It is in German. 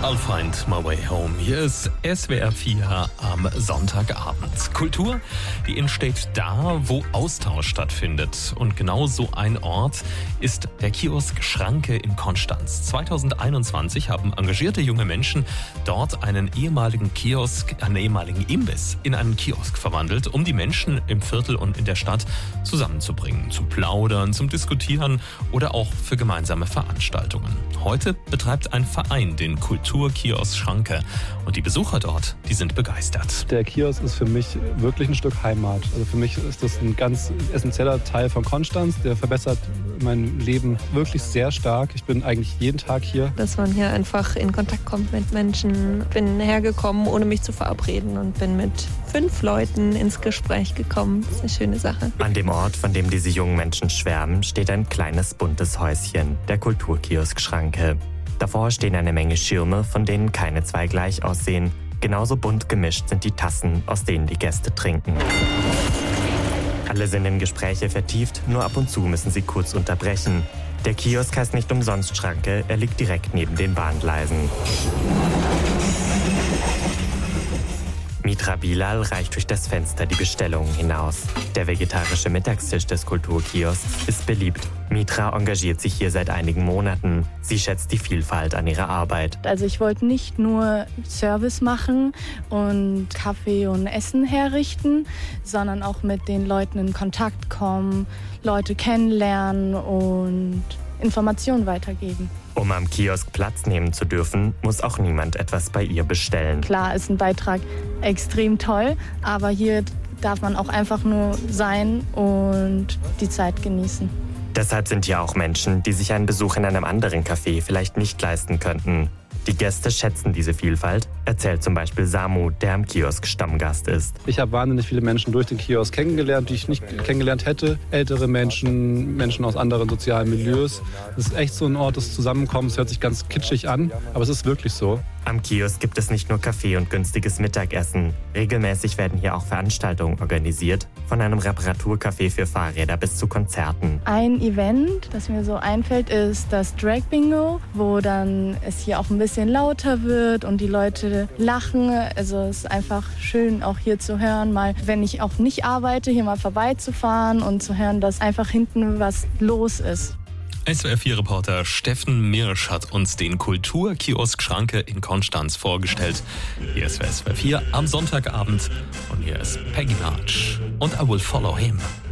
I'll find my way home. Hier ist SWR 4 am Sonntagabend. Kultur, die entsteht da, wo Austausch stattfindet. Und genau so ein Ort ist der Kiosk Schranke in Konstanz. 2021 haben engagierte junge Menschen dort einen ehemaligen Imbiss in einen Kiosk verwandelt, um die Menschen im Viertel und in der Stadt zusammenzubringen. Zum Plaudern, zum Diskutieren oder auch für gemeinsame Veranstaltungen. Heute betreibt ein Verein den Kulturkiosk Schranke und die Besucher dort, die sind begeistert. Der Kiosk ist für mich wirklich ein Stück Heimat. Also für mich ist das ein ganz essentieller Teil von Konstanz. Der verbessert mein Leben wirklich sehr stark. Ich bin eigentlich jeden Tag hier. Dass man hier einfach in Kontakt kommt mit Menschen. Ich bin hergekommen, ohne mich zu verabreden und bin mit 5 Leuten ins Gespräch gekommen. Das ist eine schöne Sache. An dem Ort, von dem diese jungen Menschen schwärmen, steht ein kleines buntes Häuschen, der Kulturkiosk Schranke. Davor stehen eine Menge Schirme, von denen keine 2 gleich aussehen. Genauso bunt gemischt sind die Tassen, aus denen die Gäste trinken. Alle sind in Gespräche vertieft, nur ab und zu müssen sie kurz unterbrechen. Der Kiosk heißt nicht umsonst Schranke, er liegt direkt neben den Bahngleisen. Mitra Bilal reicht durch das Fenster die Bestellungen hinaus. Der vegetarische Mittagstisch des Kulturkiosks ist beliebt. Mitra engagiert sich hier seit einigen Monaten. Sie schätzt die Vielfalt an ihrer Arbeit. Also ich wollte nicht nur Service machen und Kaffee und Essen herrichten, sondern auch mit den Leuten in Kontakt kommen, Leute kennenlernen und Informationen weitergeben. Um am Kiosk Platz nehmen zu dürfen, muss auch niemand etwas bei ihr bestellen. Klar ist ein Beitrag extrem toll, aber hier darf man auch einfach nur sein und die Zeit genießen. Deshalb sind hier auch Menschen, die sich einen Besuch in einem anderen Café vielleicht nicht leisten könnten. Die Gäste schätzen diese Vielfalt, erzählt zum Beispiel Samu, der am Kiosk Stammgast ist. Ich habe wahnsinnig viele Menschen durch den Kiosk kennengelernt, die ich nicht kennengelernt hätte. Ältere Menschen, Menschen aus anderen sozialen Milieus. Es ist echt so ein Ort des Zusammenkommens, hört sich ganz kitschig an, aber es ist wirklich so. Am Kiosk gibt es nicht nur Kaffee und günstiges Mittagessen. Regelmäßig werden hier auch Veranstaltungen organisiert, von einem Reparaturcafé für Fahrräder bis zu Konzerten. Ein Event, das mir so einfällt, ist das Drag Bingo, wo dann es hier auch ein bisschen lauter wird und die Leute lachen. Also es ist einfach schön, auch hier zu hören, mal, wenn ich auch nicht arbeite, hier mal vorbeizufahren und zu hören, dass einfach hinten was los ist. SWR 4-Reporter Steffen Mirsch hat uns den Kulturkiosk Schranke in Konstanz vorgestellt. Hier ist SWR 4 am Sonntagabend und hier ist Peggy March und I Will Follow Him.